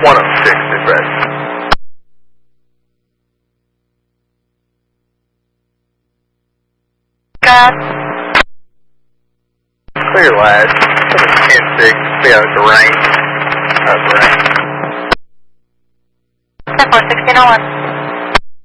106 is ready. Clear last. 10-6, be out of the range. Range. 10-4, 1601.